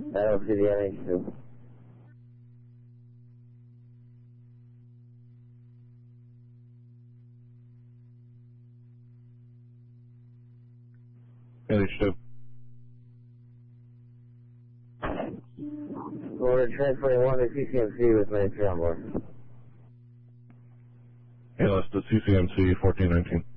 Battle City NH2. NH2. Order transferring 1 to CCMC with my 3 on board. Yeah, that's the CCMC 1419.